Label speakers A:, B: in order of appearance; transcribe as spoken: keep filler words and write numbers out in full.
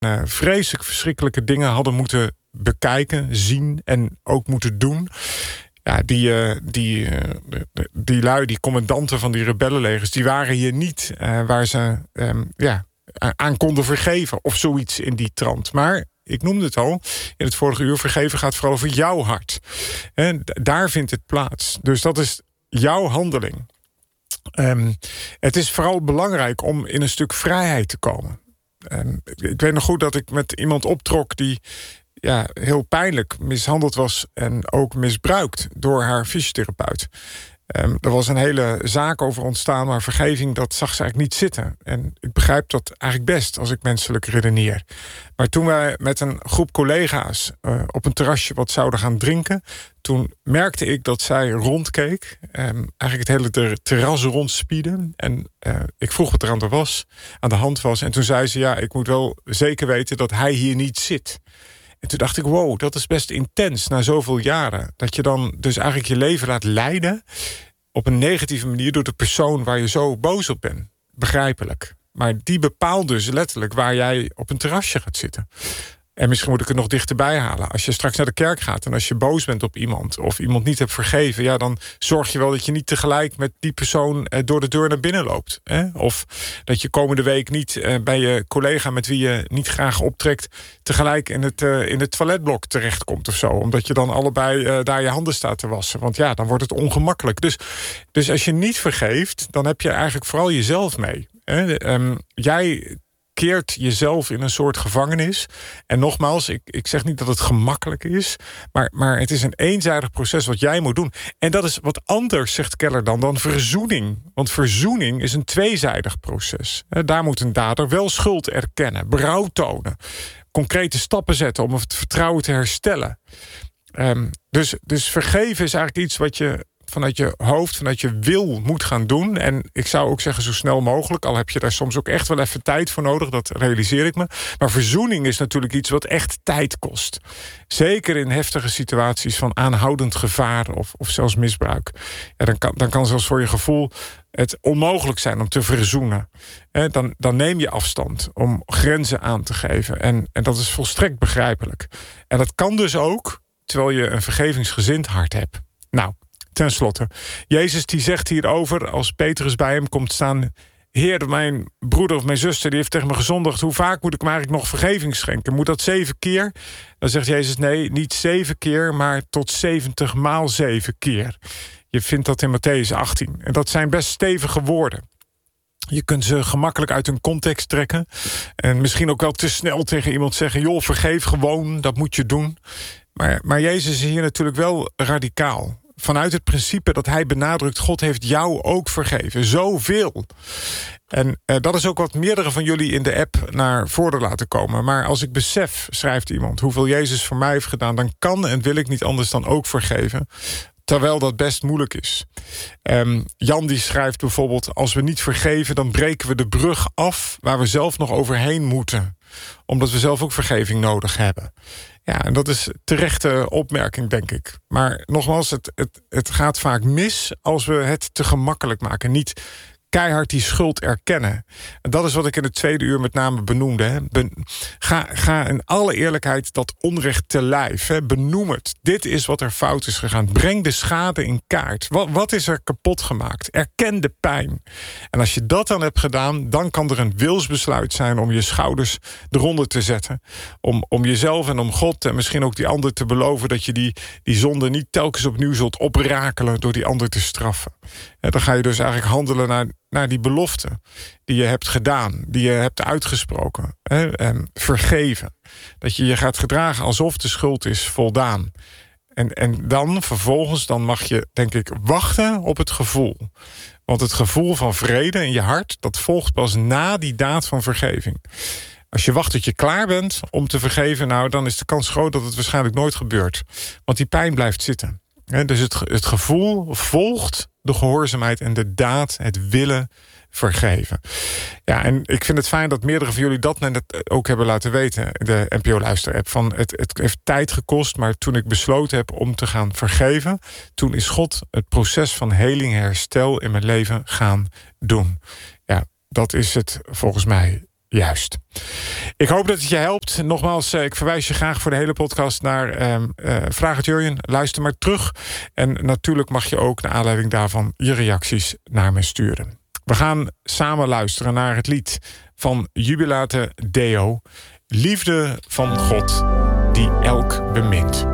A: uh, vreselijk verschrikkelijke dingen hadden moeten bekijken, zien en ook moeten doen. Ja, die, uh, die, uh, die lui, die commandanten van die rebellenlegers, die waren hier niet uh, waar ze um, ja, aan konden vergeven of zoiets in die trant. Maar ik noemde het al in het vorige uur, vergeven gaat vooral over jouw hart. En daar vindt het plaats. Dus dat is jouw handeling. Um, het is vooral belangrijk om in een stuk vrijheid te komen. Um, ik weet nog goed dat ik met iemand optrok die ja, heel pijnlijk mishandeld was en ook misbruikt door haar fysiotherapeut. Um, er was een hele zaak over ontstaan, maar vergeving, dat zag ze eigenlijk niet zitten. En ik begrijp dat eigenlijk best als ik menselijk redeneer. Maar toen wij met een groep collega's uh, op een terrasje wat zouden gaan drinken, toen merkte ik dat zij rondkeek, um, eigenlijk het hele ter- terras rondspieden. En uh, ik vroeg wat er aan de, was, aan de hand was. En toen zei ze, ja, ik moet wel zeker weten dat hij hier niet zit. En toen dacht ik, wow, dat is best intens na zoveel jaren. Dat je dan dus eigenlijk je leven laat leiden op een negatieve manier door de persoon waar je zo boos op bent. Begrijpelijk. Maar die bepaalt dus letterlijk waar jij op een terrasje gaat zitten. En misschien moet ik het nog dichterbij halen. Als je straks naar de kerk gaat en als je boos bent op iemand of iemand niet hebt vergeven, ja, dan zorg je wel dat je niet tegelijk met die persoon eh, door de deur naar binnen loopt. Hè? Of dat je komende week niet eh, bij je collega met wie je niet graag optrekt tegelijk in het, uh, in het toiletblok terechtkomt of zo. Omdat je dan allebei uh, daar je handen staat te wassen. Want ja, dan wordt het ongemakkelijk. Dus, dus als je niet vergeeft, dan heb je eigenlijk vooral jezelf mee. Hè? Um, jij keert jezelf in een soort gevangenis. En nogmaals, ik, ik zeg niet dat het gemakkelijk is, maar, maar het is een eenzijdig proces wat jij moet doen. En dat is wat anders, zegt Keller dan, dan verzoening. Want verzoening is een tweezijdig proces. Daar moet een dader wel schuld erkennen, berouw tonen, concrete stappen zetten om het vertrouwen te herstellen. Um, dus, dus vergeven is eigenlijk iets wat je vanuit je hoofd, vanuit je wil moet gaan doen. En ik zou ook zeggen zo snel mogelijk, al heb je daar soms ook echt wel even tijd voor nodig, dat realiseer ik me. Maar verzoening is natuurlijk iets wat echt tijd kost. Zeker in heftige situaties van aanhoudend gevaar of, of zelfs misbruik. Ja, dan, kan, dan kan zelfs voor je gevoel het onmogelijk zijn om te verzoenen. Eh, dan, dan neem je afstand om grenzen aan te geven. En, en dat is volstrekt begrijpelijk. En dat kan dus ook terwijl je een vergevingsgezind hart hebt. Nou, ten slotte, Jezus die zegt hierover, als Petrus bij hem komt staan, Heer, mijn broeder of mijn zuster die heeft tegen me gezondigd, hoe vaak moet ik hem eigenlijk nog vergeving schenken? Moet dat zeven keer? Dan zegt Jezus, nee, niet zeven keer, maar tot zeventig maal zeven keer. Je vindt dat in Mattheüs achttien. En dat zijn best stevige woorden. Je kunt ze gemakkelijk uit hun context trekken. En misschien ook wel te snel tegen iemand zeggen, joh, vergeef gewoon, dat moet je doen. Maar, maar Jezus is hier natuurlijk wel radicaal. Vanuit het principe dat hij benadrukt, God heeft jou ook vergeven. Zoveel. En uh, dat is ook wat meerdere van jullie in de app naar voren laten komen. Maar als ik besef, schrijft iemand, hoeveel Jezus voor mij heeft gedaan, dan kan en wil ik niet anders dan ook vergeven. Terwijl dat best moeilijk is. Um, Jan die schrijft bijvoorbeeld, als we niet vergeven, dan breken we de brug af waar we zelf nog overheen moeten. Omdat we zelf ook vergeving nodig hebben. Ja, en dat is terechte opmerking, denk ik. Maar nogmaals, het, het, het gaat vaak mis als we het te gemakkelijk maken. Niet keihard die schuld erkennen. En dat is wat ik in het tweede uur met name benoemde. Hè. Ben, ga, ga in alle eerlijkheid dat onrecht te lijf. Hè. Benoem het. Dit is wat er fout is gegaan. Breng de schade in kaart. Wat, wat is er kapot gemaakt? Erken de pijn. En als je dat dan hebt gedaan, dan kan er een wilsbesluit zijn om je schouders eronder te zetten. Om, om jezelf en om God en misschien ook die ander te beloven dat je die, die zonde niet telkens opnieuw zult oprakelen door die ander te straffen. Ja, dan ga je dus eigenlijk handelen naar naar die belofte die je hebt gedaan, die je hebt uitgesproken. Hè, en vergeven. Dat je je gaat gedragen alsof de schuld is voldaan. En, en dan vervolgens, dan mag je, denk ik, wachten op het gevoel. Want het gevoel van vrede in je hart, dat volgt pas na die daad van vergeving. Als je wacht tot je klaar bent om te vergeven, nou, dan is de kans groot dat het waarschijnlijk nooit gebeurt. Want die pijn blijft zitten. Hè, dus het, het gevoel volgt de gehoorzaamheid en de daad, het willen vergeven. Ja, en ik vind het fijn dat meerdere van jullie dat net ook hebben laten weten, de N P O-luister-app. Van het, het heeft tijd gekost, maar toen ik besloten heb om te gaan vergeven, toen is God het proces van heling, herstel in mijn leven gaan doen. Ja, dat is het volgens mij Juist. Ik hoop dat het je helpt. Nogmaals, ik verwijs je graag voor de hele podcast naar uh, uh, Vraag het Jurjen. Luister maar terug. En natuurlijk mag je ook naar aanleiding daarvan je reacties naar me sturen. We gaan samen luisteren naar het lied van Jubilate Deo. Liefde van God die elk bemint.